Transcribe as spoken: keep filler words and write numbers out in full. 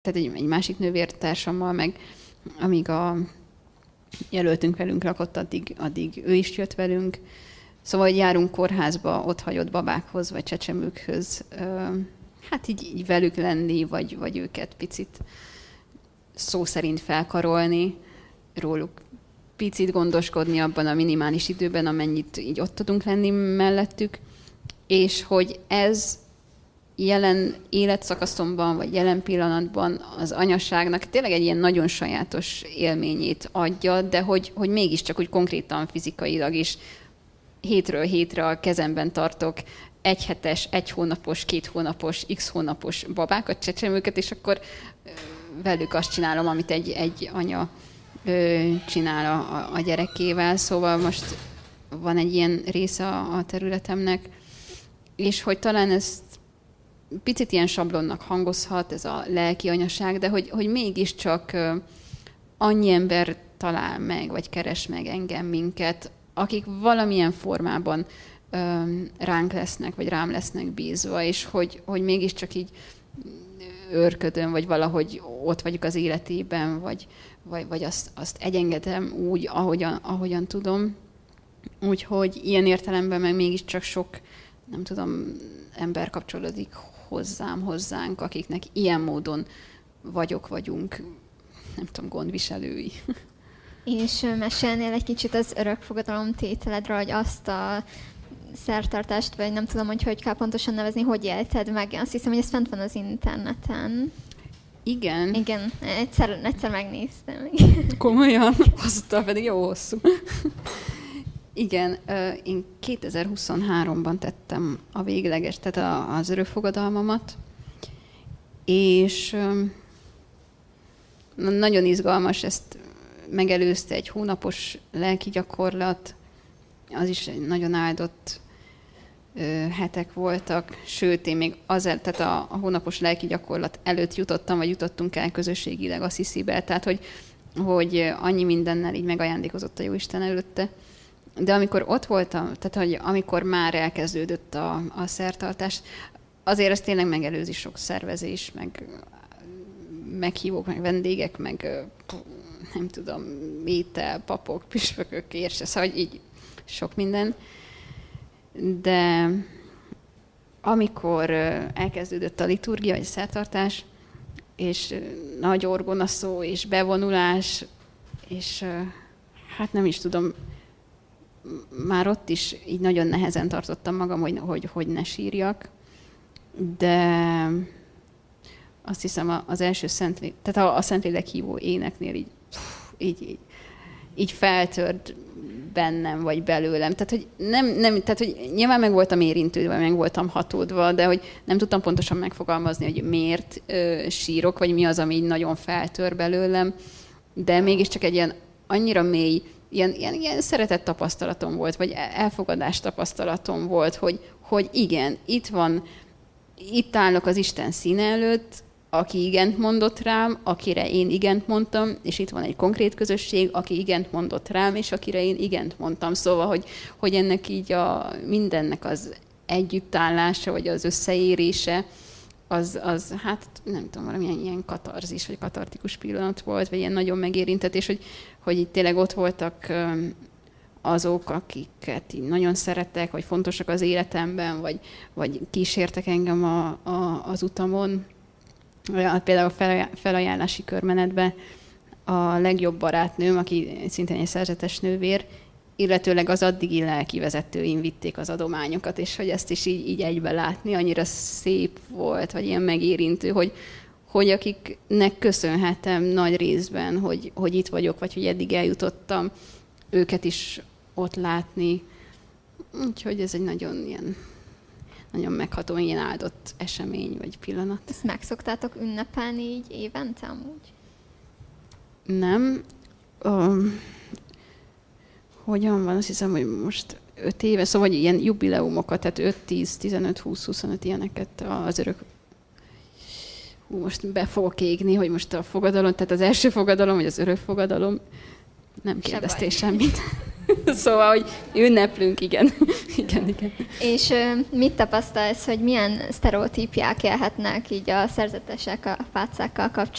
tehát egy, egy másik nővértársammal, meg amíg a jelöltünk velünk lakott, addig, addig ő is jött velünk. Szóval, hogy járunk kórházba ott hagyott babákhoz, vagy csecsemőkhöz, hát így, így velük lenni, vagy, vagy őket picit szó szerint felkarolni, róluk picit gondoskodni abban a minimális időben, amennyit így ott tudunk lenni mellettük, és hogy ez jelen életszakaszomban, vagy jelen pillanatban az anyaságnak tényleg egy ilyen nagyon sajátos élményét adja, de hogy, hogy mégiscsak úgy konkrétan fizikailag is hétről hétre a kezemben tartok egyhetes, egy hónapos, két hónapos, x hónapos babákat, csecsemőket, és akkor velük azt csinálom, amit egy, egy anya csinál a, a gyerekével. Szóval most van egy ilyen része a területemnek, és hogy talán ezt picit ilyen sablonnak hangozhat, ez a lelki anyaság, de hogy, hogy mégiscsak annyi ember talál meg, vagy keres meg engem, minket, akik valamilyen formában ránk lesznek, vagy rám lesznek bízva, és hogy, hogy mégiscsak így őrködöm, vagy valahogy ott vagyok az életében, vagy, vagy, vagy azt, azt egyengedem úgy, ahogyan, ahogyan tudom. Úgyhogy ilyen értelemben meg mégiscsak sok, nem tudom, ember kapcsolódik hozzám, hozzánk, akiknek ilyen módon vagyok, vagyunk, nem tudom, gondviselői. És mesélnél egy kicsit az örökfogadalom tételedről, hogy azt a szertartást, vagy nem tudom, hogy hogy kell pontosan nevezni, hogy élted meg. Azt hiszem, hogy ez fent van az interneten. Igen. Igen, egyszer, egyszer megnéztem. Komolyan? Azután pedig jó hosszú. Igen, én kétezer-huszonháromban tettem a végleges, tehát az örökfogadalmamat, és nagyon izgalmas, ezt megelőzte egy hónapos lelki gyakorlat, az is egy nagyon áldott hetek voltak, sőt, én még azért, tehát a, a hónapos lelki gyakorlat előtt jutottam, vagy jutottunk el közösségileg Assisibe, tehát hogy, hogy annyi mindennel így megajándékozott a Jóisten előtte. De amikor ott voltam, tehát hogy amikor már elkezdődött a, a szertartás, azért ez tényleg megelőzi sok szervezés, meg meghívók, meg vendégek, meg nem tudom, étel, papok, püspökök, érse, szóval így sok minden. De amikor elkezdődött a liturgia, vagy a szertartás, és nagy orgonaszó, és bevonulás, és hát nem is tudom, már ott is így nagyon nehezen tartottam magam, hogy, hogy, hogy ne sírjak, de azt hiszem az első Szentlélek, tehát a Szentlélek hívó éneknél így, így, így, így feltört bennem, vagy belőlem. Tehát, hogy, nem, nem, tehát, hogy nyilván meg voltam érintődve, meg voltam hatódva, de hogy nem tudtam pontosan megfogalmazni, hogy miért ö, sírok, vagy mi az, ami így nagyon feltör belőlem, de mégiscsak egy ilyen annyira mély, ilyen, ilyen, ilyen szeretett tapasztalatom volt, vagy elfogadás tapasztalatom volt, hogy, hogy igen, itt van, itt állok az Isten színe előtt, aki igent mondott rám, akire én igent mondtam, és itt van egy konkrét közösség, aki igent mondott rám, és akire én igent mondtam. Szóval, hogy, hogy ennek így a mindennek az együttállása, vagy az összeérése, az, az hát nem tudom, valamilyen ilyen katarzis, vagy katartikus pillanat volt, vagy ilyen nagyon megérintetés, hogy, hogy itt tényleg ott voltak azok, akiket így nagyon szeretek, vagy fontosak az életemben, vagy, vagy kísértek engem a, a, az utamon. Például a felajánlási körmenetben a legjobb barátnőm, aki szintén egy szerzetes nővér, illetőleg az addigi lelkivezetőim vitték az adományokat, és hogy ezt is így, így egybe látni, annyira szép volt, vagy ilyen megérintő, hogy, hogy akiknek köszönhetem nagy részben, hogy, hogy itt vagyok, vagy hogy eddig eljutottam, őket is ott látni. Úgyhogy ez egy nagyon ilyen... nagyon megható, ilyen áldott esemény, vagy pillanat. Ezt meg szoktátok ünnepelni így évente amúgy? Nem. Um, hogyan van? Azt hiszem, hogy most öt éve, szóval ilyen jubileumokat, tehát öt, tíz, tizenöt, húsz, huszonöt ilyeneket az örök... Hú, most be fogok égni, hogy most a fogadalom, tehát az első fogadalom, vagy az örök fogadalom, nem kérdeztél semmit. Szóval, hogy ünneplünk, igen. igen, igen. És ö, mit tapasztalsz, hogy milyen sztereotípiák élhetnek így a szerzetesek, a pácákkal kapcsolatban?